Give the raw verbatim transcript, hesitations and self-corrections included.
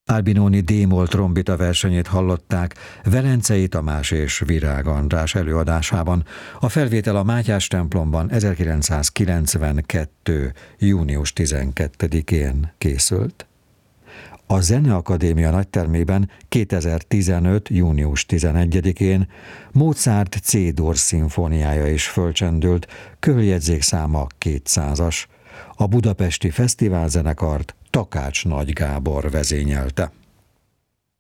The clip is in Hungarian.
Albinoni D-moll trombita versenyét hallották Velencei Tamás és Virág András előadásában. A felvétel a Mátyás templomban ezerkilencszázkilencvenkettő. június tizenkettedikén készült. A Zeneakadémia nagytermében kétezer-tizenöt. június tizenegyedikén Mozart C-dur szimfóniája is fölcsendült, körjegyzékszáma kétszázas. A budapesti fesztiválzenekart Takács Nagy Gábor vezényelte.